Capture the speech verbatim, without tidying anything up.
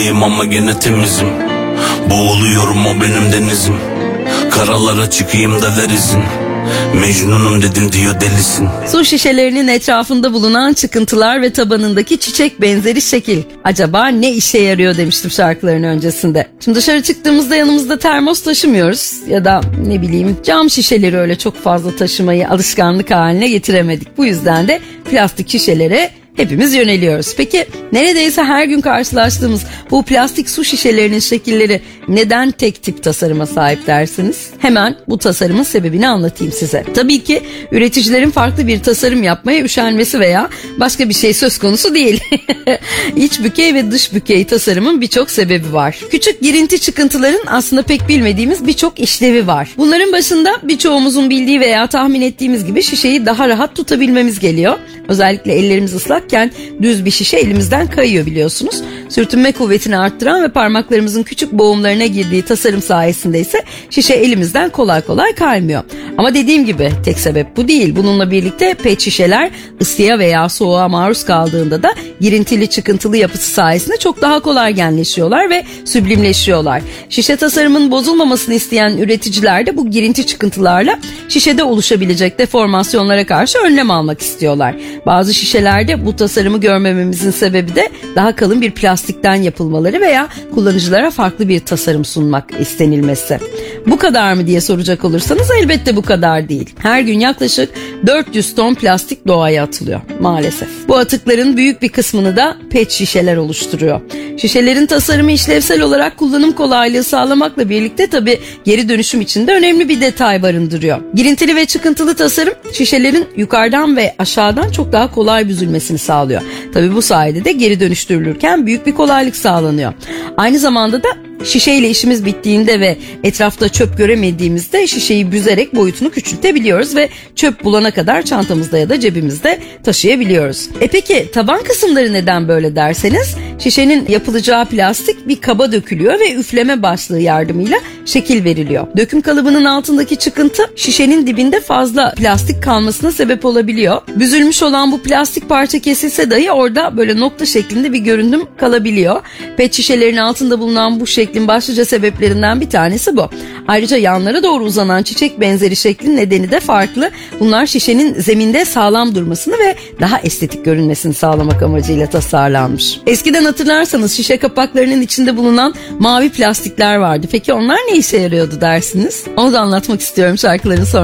Dalgalıyım ama gene temizim. Boğuluyorum, o benim denizim. Karalara çıkayım da ver izin. Mecnunum dedin diyor delisin. Su şişelerinin etrafında bulunan çıkıntılar ve tabanındaki çiçek benzeri şekil. Acaba ne işe yarıyor demiştim şarkıların öncesinde. Şimdi dışarı çıktığımızda yanımızda termos taşımıyoruz. Ya da ne bileyim cam şişeleri öyle çok fazla taşımayı alışkanlık haline getiremedik. Bu yüzden de plastik şişelere hepimiz yöneliyoruz. Peki neredeyse her gün karşılaştığımız bu plastik su şişelerinin şekilleri neden tek tip tasarıma sahip dersiniz? Hemen bu tasarımın sebebini anlatayım size. Tabii ki üreticilerin farklı bir tasarım yapmaya üşenmesi veya başka bir şey söz konusu değil. İç bükey ve dış bükey tasarımın birçok sebebi var. Küçük girinti çıkıntıların aslında pek bilmediğimiz birçok işlevi var. Bunların başında birçoğumuzun bildiği veya tahmin ettiğimiz gibi şişeyi daha rahat tutabilmemiz geliyor. Özellikle ellerimiz ıslakken düz bir şişe elimizden kayıyor biliyorsunuz. Sürtünme kuvvetini arttıran ve parmaklarımızın küçük boğumlarına girdiği tasarım sayesinde ise şişe elimizden kolay kolay kaymıyor. Ama dediğim gibi tek sebep bu değil. Bununla birlikte pet şişeler ısıya veya soğuğa maruz kaldığında da girintili çıkıntılı yapısı sayesinde çok daha kolay genleşiyorlar ve süblimleşiyorlar. Şişe tasarımının bozulmamasını isteyen üreticiler de bu girinti çıkıntılarla şişede oluşabilecek deformasyonlara karşı önlem almak istiyorlar. Bazı şişelerde bu tasarımı görmememizin sebebi de daha kalın bir plastikten yapılmaları veya kullanıcılara farklı bir tasarım sunmak istenilmesi. Bu kadar mı diye soracak olursanız elbette bu kadar değil. Her gün yaklaşık dört yüz ton plastik doğaya atılıyor maalesef. Bu atıkların büyük bir kısmını da pet şişeler oluşturuyor. Şişelerin tasarımı işlevsel olarak kullanım kolaylığı sağlamakla birlikte tabii geri dönüşüm için de önemli bir detay barındırıyor. Girintili ve çıkıntılı tasarım şişelerin yukarıdan ve aşağıdan çok daha kolay büzülmesini sağlıyor. Tabii bu sayede de geri dönüştürülürken büyük bir kolaylık sağlanıyor. Aynı zamanda da şişeyle işimiz bittiğinde ve etrafta çöp göremediğimizde şişeyi büzerek boyutunu küçültebiliyoruz ve çöp bulana kadar çantamızda ya da cebimizde taşıyabiliyoruz. E peki taban kısımları neden böyle derseniz, şişenin yapılacağı plastik bir kaba dökülüyor ve üfleme başlığı yardımıyla şekil veriliyor. Döküm kalıbının altındaki çıkıntı şişenin dibinde fazla plastik kalmasına sebep olabiliyor. Büzülmüş olan bu plastik parça kesilse dahi orada böyle nokta şeklinde bir görünüm kalabiliyor. Pet şişelerin altında bulunan bu şeklin başlıca sebeplerinden bir tanesi bu. Ayrıca yanlara doğru uzanan çiçek benzeri şeklin nedeni de farklı. Bunlar şişenin zeminde sağlam durmasını ve daha estetik görünmesini sağlamak amacıyla tasarlanmış. Eskiden hatırlarsanız şişe kapaklarının içinde bulunan mavi plastikler vardı. Peki onlar ne işe yarıyordu dersiniz? Onu da anlatmak istiyorum şarkıların sonra.